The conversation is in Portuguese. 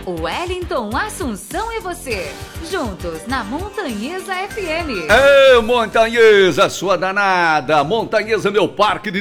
Wellington, Assunção e você, juntos na Montanhesa FM. Ô, Montanhesa, sua danada, Montanhesa, meu parque de